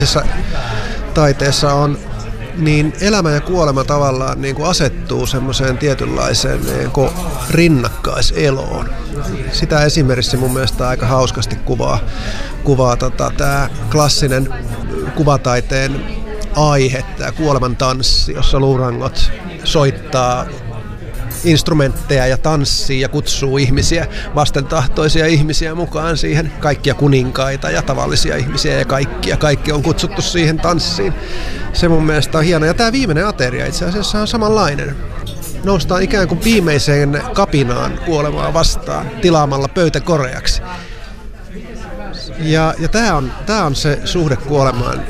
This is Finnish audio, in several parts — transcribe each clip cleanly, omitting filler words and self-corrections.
taiteessa on, niin elämä ja kuolema tavallaan niin kuin asettuu semmoiseen tietynlaiseen niin kuin rinnakkaiseloon. Sitä esimerkiksi mun mielestä aika hauskasti kuvaa tämä klassinen kuvataiteen aihe, tämä kuoleman tanssi, jossa luurangot soittaa instrumentteja ja tanssii ja kutsuu ihmisiä, vastentahtoisia ihmisiä mukaan siihen, kaikkia kuninkaita ja tavallisia ihmisiä ja kaikki on kutsuttu siihen tanssiin. Se mun mielestä on hieno. Ja tämä viimeinen ateria itse asiassa on samanlainen. Noustaan ikään kuin viimeiseen kapinaan kuolemaa vastaan tilaamalla pöytä koreaksi. Ja tämä on se suhde kuolemaan,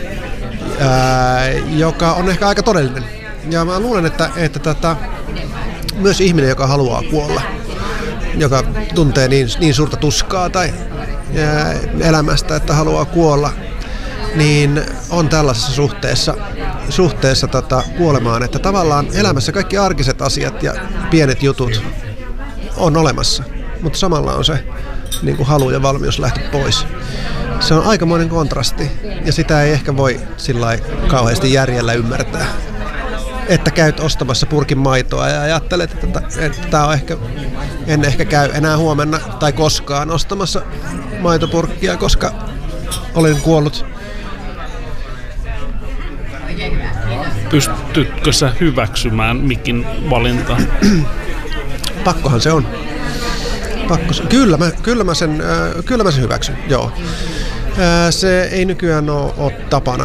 joka on ehkä aika todellinen. Ja mä luulen, että myös ihminen, joka haluaa kuolla, joka tuntee niin suurta tuskaa tai elämästä, että haluaa kuolla, niin on tällaisessa suhteessa kuolemaan, että tavallaan elämässä kaikki arkiset asiat ja pienet jutut on olemassa, mutta samalla on se niin kuin halu ja valmius lähteä pois. Se on aikamoinen kontrasti ja sitä ei ehkä voi sillai kauheasti järjellä ymmärtää. Että käyt ostamassa purkin maitoa ja ajattelet, että tämä on en ehkä käy enää huomenna tai koskaan ostamassa maitopurkkia, koska olen kuollut. Pystytkö sä hyväksymään mikin valinta? Pakkohan se on. Kyllä mä sen hyväksyn, joo. Se ei nykyään ole tapana.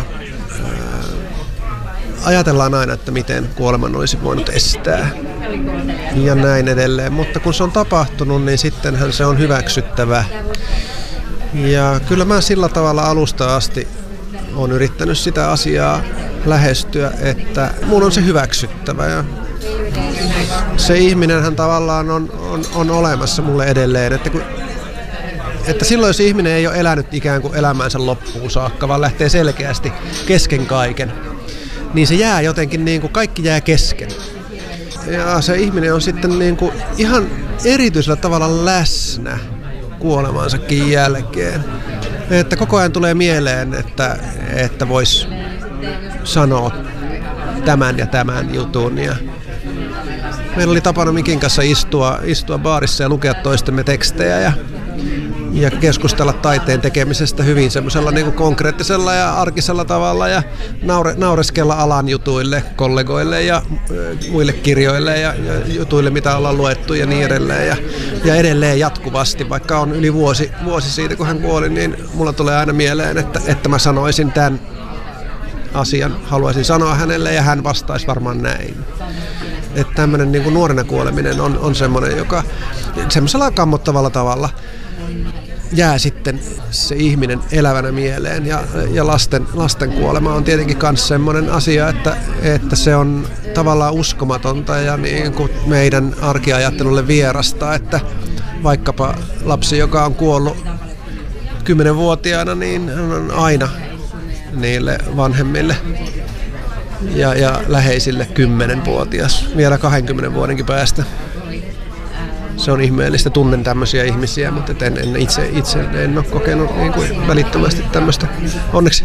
Ajatellaan aina, että miten kuoleman olisi voinut estää ja näin edelleen, mutta kun se on tapahtunut, niin sittenhän se on hyväksyttävä. Ja kyllä mä sillä tavalla alusta asti olen yrittänyt sitä asiaa lähestyä, että mun on se hyväksyttävä. Ja se ihminenhän tavallaan on olemassa mulle edelleen, että silloin jos ihminen ei ole elänyt ikään kuin elämänsä loppuun saakka, vaan lähtee selkeästi kesken kaiken, niin se jää jotenkin, niin kuin kaikki jää kesken. Ja se ihminen on sitten niin kuin ihan erityisellä tavalla läsnä kuolemansakin jälkeen. Että koko ajan tulee mieleen, että vois sanoa tämän ja tämän jutun. Ja meillä oli tapana Mikin kanssa istua baarissa ja lukea toistemme tekstejä ja keskustella taiteen tekemisestä hyvin semmoisella niin kuin konkreettisella ja arkisella tavalla ja naureskella alan jutuille, kollegoille ja muille kirjoille ja jutuille, mitä ollaan luettu ja niin edelleen. Ja edelleen jatkuvasti, vaikka on yli vuosi siitä, kun hän kuoli, niin mulla tulee aina mieleen, että mä sanoisin tämän asian, haluaisin sanoa hänelle ja hän vastaisi varmaan näin. Että tämmöinen niin kuin nuorena kuoleminen on semmoinen, joka semmoisella kammottavalla tavalla jää sitten se ihminen elävänä mieleen ja lasten kuolema on tietenkin myös semmoinen asia, että se on tavallaan uskomatonta ja niin kuin meidän arkiajattelulle vierasta, että vaikkapa lapsi, joka on kuollut 10-vuotiaana, niin on aina niille vanhemmille ja läheisille 10-vuotias vielä 20 vuodenkin päästä. Se on ihmeellistä, tunnen tämmöisiä ihmisiä, mutta en itse en ole kokenut niin kuin välittömästi tämmöistä, onneksi.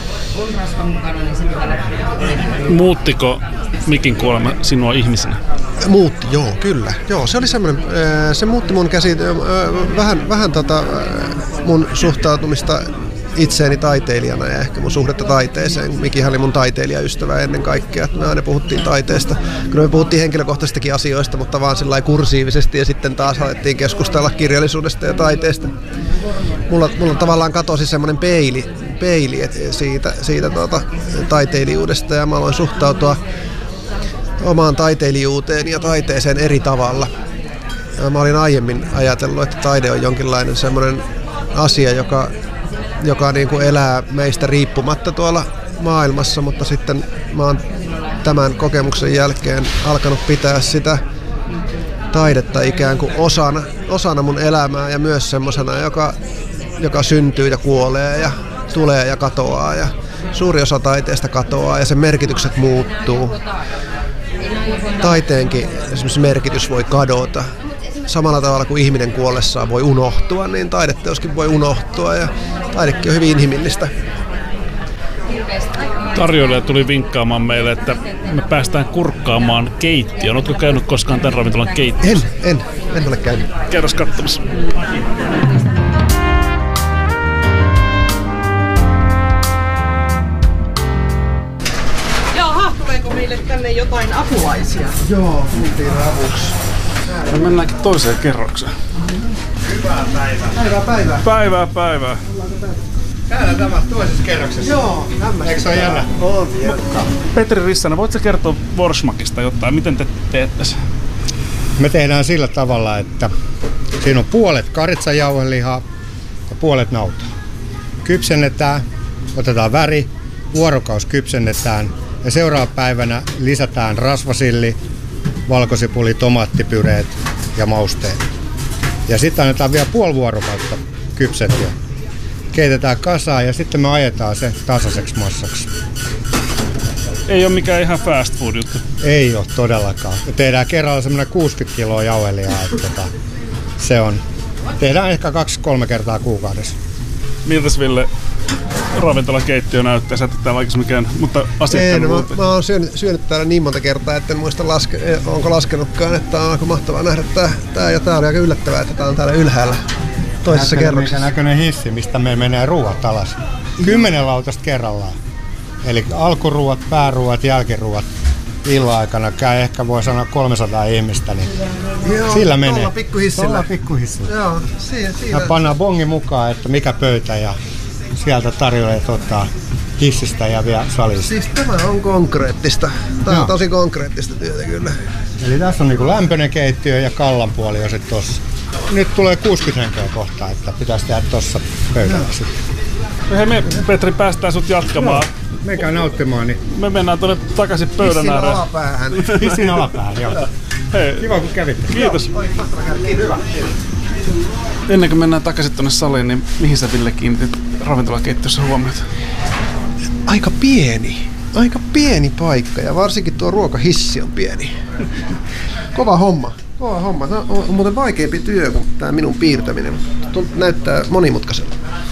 Muuttiko Mikin kuolema sinua ihmisenä? Muutti, joo, kyllä. Joo, se oli semmoinen, se muutti mun vähän mun suhtautumista itseeni taiteilijana ja ehkä mun suhdetta taiteeseen. Mikihän oli mun taiteilijaystävä ennen kaikkea. Me aina puhuttiin taiteesta. Kyllä me puhuttiin henkilökohtaisistakin asioista, mutta vaan sillä lailla kursiivisesti ja sitten taas alettiin keskustella kirjallisuudesta ja taiteesta. Mulla tavallaan katosi semmoinen peili siitä taiteilijuudesta ja mä aloin suhtautua omaan taiteilijuuteen ja taiteeseen eri tavalla. Ja mä olin aiemmin ajatellut, että taide on jonkinlainen semmoinen asia, joka niin kuin elää meistä riippumatta tuolla maailmassa, mutta sitten mä oon tämän kokemuksen jälkeen alkanut pitää sitä taidetta ikään kuin osana mun elämää ja myös semmosena, joka syntyy ja kuolee ja tulee ja katoaa ja suuri osa taiteesta katoaa ja sen merkitykset muuttuu. Taiteenkin esimerkiksi merkitys voi kadota. Samalla tavalla kuin ihminen kuollessaan voi unohtua, niin taideteoskin voi unohtua ja taidekin on hyvin inhimillistä. Tarjoilija tuli vinkkaamaan meille, että me päästään kurkkaamaan keittiöön. Oletko käynyt koskaan tämän ravintolan keittiössä? En ole käynyt. Kerros katsomassa. Jaha, tuleeko meille tänne jotain apulaisia? Joo, tultiin avuksi. Me mennäänkin toiseen kerrokseen. Hyvää päivää. Päivää. Täällä tämä toisessa kerroksessa. Joo, Eikö se ole jännä? On jännä. Petri Rissanen, voitko kertoa Forsmakista jotain? Miten te teette sen? Me tehdään sillä tavalla, että siinä on puolet karitsajauhelihaa ja puolet nautaa. Kypsennetään, otetaan väri, vuorokaus kypsennetään ja seuraavana päivänä lisätään rasvasilli, valkosipuli, tomaattipyreet ja mausteet. Ja sitten annetaan vielä puoli vuorokautta kypsentyä. Keitetään kasaan ja sitten me ajetaan se tasaiseksi massaksi. Ei ole mikään ihan fast food juttu. Ei ole todellakaan. Me tehdään kerralla semmoinen 60 kiloa jauhelihaa. Se on. Tehdään ehkä 2-3 kertaa kuukaudessa. Miltäs Ville ravintolakeittiö näyttää? Sä et täällä mikään, mutta asiakkaan Mä oon syönyt täällä niin monta kertaa, että en muista onko laskenutkaan, että on aika mahtavaa nähdä tää ja tää oli aika yllättävää, että tää on täällä ylhäällä toisessa kerroksessa. Minkä näköinen hissi, mistä me menee ruuat alas. 10 lautasta kerrallaan. Eli alkuruuat, pääruuat, jälkiruuat. Illan-aikana käy ehkä voi sanoa 300 ihmistä, niin Joo, sillä menee. Tuolla pikkuhissillä. Joo, siinä. Ja pannaan bongi mukaan, että mikä pöytä ja sieltä tarjoilijat ottaa hissistä ja vielä salista. Siis tämä on konkreettista. Tämä on tosi konkreettista työtä kyllä. Eli tässä on niinku lämpöinen keittiö ja kallan puoli on sitten tossa. Nyt tulee 60 henkeä kohta, että pitäisi tehdä tossa pöydällä sitten. Hei me, Petri, päästään sut jatkamaan. Menkää nauttimaan, niin Me mennään tuonne takaisin pöydän ääreen. Alapäähän. hissin alapäähän, joo. Hei, Kiva kun kävitte. kiitos. Hyvä. Ennen kuin mennään takaisin tuonne saliin, niin mihin sä Ville kiinnitit ravintolakeittiössä huomiota? Aika pieni paikka ja varsinkin tuo ruokahissi on pieni. Kova homma. Tämä on muuten vaikeampi työ kuin tämä minun piirtäminen. Näyttää monimutkaiselta.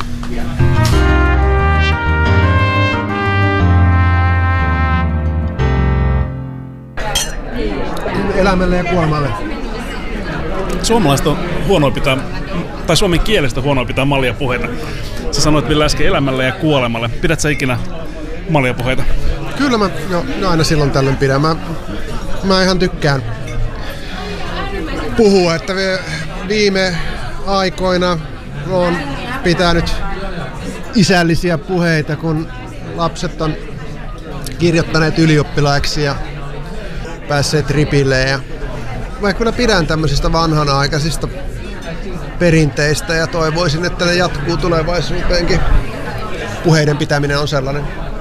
Elämälle ja kuolemalle. Suomalaiset on huonoa pitää, tai suomen kielestä huonoa pitää maljapuheita. Sä sanoit Ville äsken elämälle ja kuolemalle. Pidät sä ikinä maljapuheita? Kyllä mä aina silloin tällöin pidän. Mä ihan tykkään puhua, että viime aikoina olen pitänyt isällisiä puheita, kun lapset on kirjoittaneet ylioppilaiksi ja päässeet ripille. Ja mä kyllä pidän tämmöisistä vanhanaikaisista perinteistä ja toivoisin, että ne jatkuu tulevaisuuteenkin. Puheiden pitäminen on sellainen.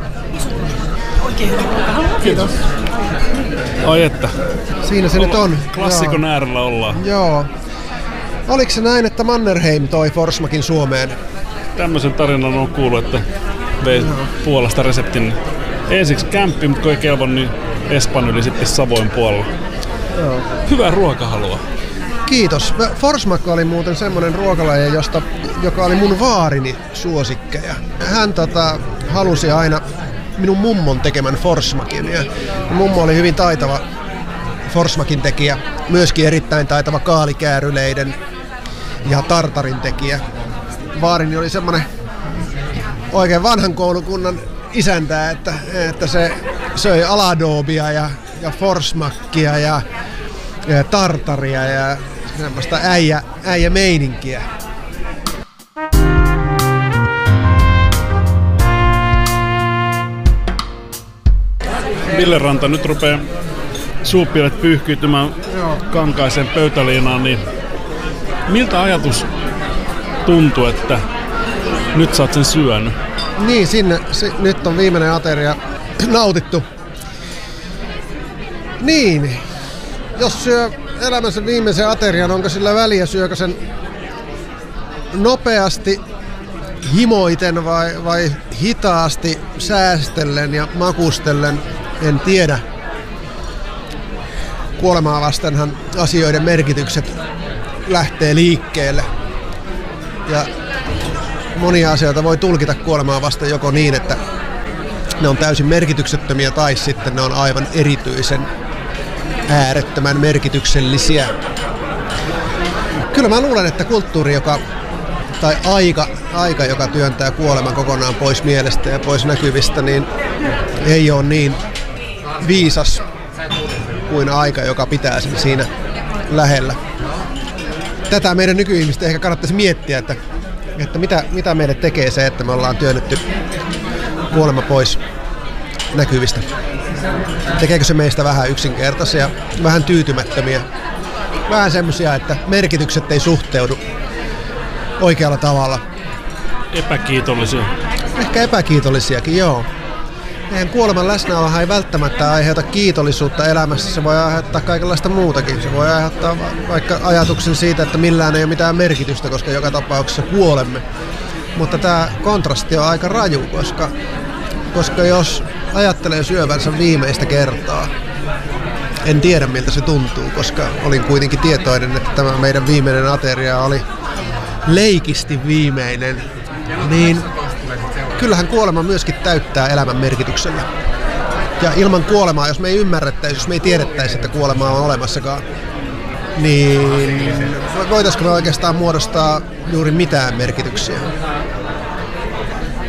Kiitos. Ai että. Siinä se nyt on. Klassikon Joo. äärellä ollaan. Joo. Oliko se näin, että Mannerheim toi Forsmakin Suomeen? Tämmöisen tarinan on kuullut, että vei Puolasta reseptin ensiksi kämppi, mutta kun ei kelvon, niin Espan yli sitten Savoin puolella. Joo. Hyvää ruokahalua. Kiitos. Forsmak oli muuten semmoinen ruokalaji, joka oli mun vaarini suosikkeja. Hän halusi aina minun mummon tekemän Forsmakin. Ja mummo oli hyvin taitava Forsmakin tekijä, myöskin erittäin taitava kaalikääryleiden ja tartarin tekijä. Vaarini oli semmoinen oikein vanhan koulukunnan isäntä, että se söi aladobia ja Forsmakkia ja tartaria ja semmoista äijä meininkiä. Ville Ranta, nyt rupeaa suupielet pyyhkiytymään kankaiseen pöytäliinaan, niin miltä ajatus tuntuu, että nyt sä oot sen syönyt? Niin, nyt on viimeinen ateria nautittu. Niin, jos syö elämänsä viimeisen aterian, onko sillä väliä, syökö sen nopeasti, himoiten vai hitaasti, säästellen ja makustellen, en tiedä. Kuolemaa vastenhan asioiden merkitykset lähtee liikkeelle. Ja monia asioita voi tulkita kuolemaa vasten joko niin, että ne on täysin merkityksettömiä tai sitten ne on aivan erityisen äärettömän merkityksellisiä. Kyllä mä luulen, että kulttuuri, tai aika, joka työntää kuoleman kokonaan pois mielestä ja pois näkyvistä, niin ei ole niin viisas kuin aika, joka pitää sen siinä lähellä. Tätä meidän nykyihmistä ehkä kannattaisi miettiä, että mitä meille tekee se, että me ollaan työnnetty kuolema pois näkyvistä. Tekeekö se meistä vähän yksinkertaisia, vähän tyytymättömiä, vähän semmoisia, että merkitykset ei suhteudu oikealla tavalla. Epäkiitollisia. Ehkä epäkiitollisiakin, joo. Eihän kuoleman läsnäolohan ei välttämättä aiheuta kiitollisuutta elämässä, se voi aiheuttaa kaikenlaista muutakin. Se voi aiheuttaa vaikka ajatuksen siitä, että millään ei ole mitään merkitystä, koska joka tapauksessa kuolemme. Mutta tämä kontrasti on aika raju, koska jos ajattelee syövänsä viimeistä kertaa, en tiedä miltä se tuntuu, koska olin kuitenkin tietoinen, että tämä meidän viimeinen ateria oli leikisti viimeinen, niin kyllähän kuolema myöskin täyttää elämän merkityksellä. Ja ilman kuolemaa, jos me ei ymmärrettäisi, jos me ei tiedettäisi, että kuolemaa on olemassakaan, niin voitaisiko me oikeastaan muodostaa juuri mitään merkityksiä?